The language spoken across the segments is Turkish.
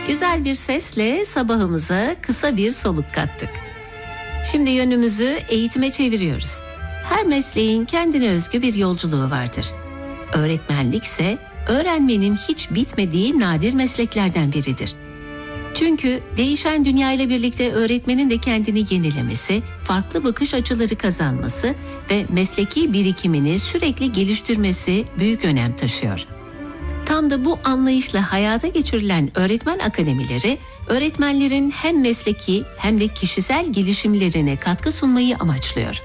Güzel bir sesle sabahımıza kısa bir soluk kattık. Şimdi yönümüzü eğitime çeviriyoruz. Her mesleğin kendine özgü bir yolculuğu vardır. Öğretmenlik ise öğrenmenin hiç bitmediği nadir mesleklerden biridir. Çünkü değişen dünya ile birlikte öğretmenin de kendini yenilemesi, farklı bakış açıları kazanması ve mesleki birikimini sürekli geliştirmesi büyük önem taşıyor. Tam da bu anlayışla hayata geçirilen öğretmen akademileri, öğretmenlerin hem mesleki hem de kişisel gelişimlerine katkı sunmayı amaçlıyor.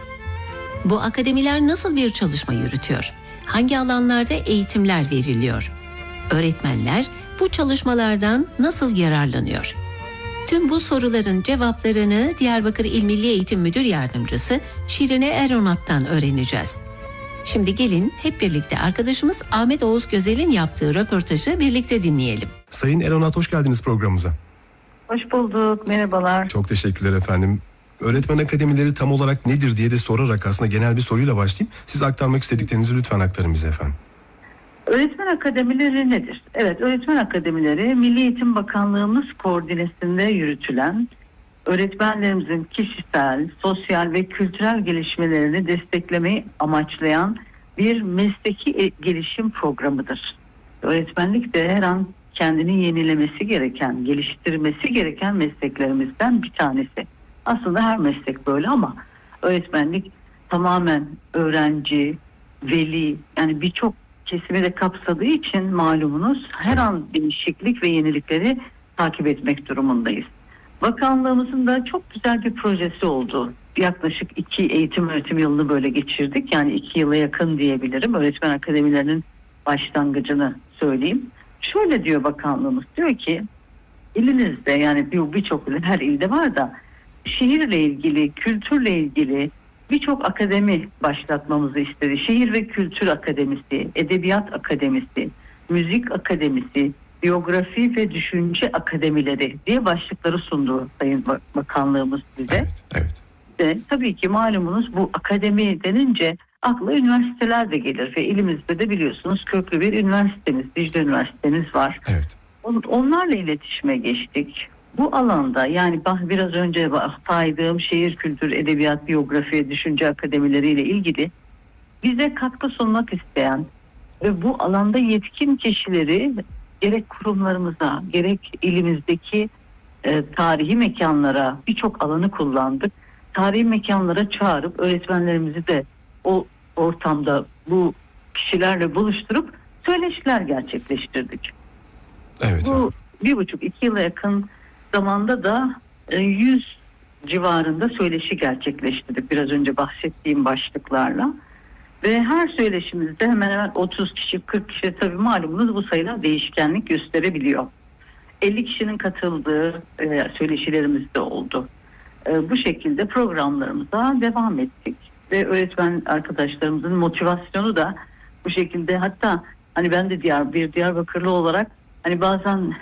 Bu akademiler nasıl bir çalışma yürütüyor? Hangi alanlarda eğitimler veriliyor? Öğretmenler bu çalışmalardan nasıl yararlanıyor? Tüm bu soruların cevaplarını Diyarbakır İl Milli Eğitim Müdür Yardımcısı Şirine Eronat'tan öğreneceğiz. Şimdi gelin hep birlikte arkadaşımız Ahmet Oğuz Gözel'in yaptığı röportajı birlikte dinleyelim. Sayın Eronat, hoş geldiniz programımıza. Hoş bulduk, merhabalar. Çok teşekkürler efendim. Öğretmen akademileri tam olarak nedir diye de sorarak aslında genel bir soruyla başlayayım. Siz aktarmak istediklerinizi lütfen aktarın bize efendim. Öğretmen akademileri nedir? Evet, öğretmen akademileri Milli Eğitim Bakanlığımız koordinesinde yürütülen, öğretmenlerimizin kişisel, sosyal ve kültürel gelişmelerini desteklemeyi amaçlayan bir mesleki gelişim programıdır. Öğretmenlik de her an kendini yenilemesi gereken, geliştirmesi gereken mesleklerimizden bir tanesi. Aslında her meslek böyle ama öğretmenlik tamamen öğrenci, veli, yani birçok kesimi de kapsadığı için malumunuz her an değişiklik ve yenilikleri takip etmek durumundayız. Bakanlığımızın da çok güzel bir projesi oldu. Yaklaşık 2 eğitim öğretim yılını böyle geçirdik. Yani 2 yıla yakın diyebilirim. Öğretmen akademilerinin başlangıcını söyleyeyim. Şöyle diyor bakanlığımız, diyor ki ilinizde, yani birçok her ilde var da, şehirle ilgili, kültürle ilgili birçok akademi başlatmamızı istedi. Şehir ve Kültür Akademisi, Edebiyat Akademisi, Müzik Akademisi, Biyografi ve Düşünce Akademileri diye başlıkları sundu Sayın Bakanlığımız bize. Evet. Ve tabii ki malumunuz bu akademi denince akla üniversiteler de gelir ve ilimizde de biliyorsunuz köklü bir üniversitemiz, Dicle Üniversitemiz var. Evet. Onlarla iletişime geçtik. Bu alanda, yani biraz önce saydığım şehir, kültür, edebiyat, biyografi, düşünce akademileriyle ilgili bize katkı sunmak isteyen ve bu alanda yetkin kişileri gerek kurumlarımıza, gerek ilimizdeki tarihi mekanlara, birçok alanı kullandık. Tarihi mekanlara çağırıp öğretmenlerimizi de o ortamda bu kişilerle buluşturup söyleşiler gerçekleştirdik. Evet. Bu 1,5-2 yıla yakın zamanda da 100 civarında söyleşi gerçekleştirdik biraz önce bahsettiğim başlıklarla. Ve her söyleşimizde hemen hemen 30 kişi, 40 kişi, tabii malumunuz bu sayılar değişkenlik gösterebiliyor. 50 kişinin katıldığı söyleşilerimiz de oldu. Bu şekilde programlarımıza devam ettik. Ve öğretmen arkadaşlarımızın motivasyonu da bu şekilde, hatta hani ben de bir Diyarbakırlı olarak hani bazen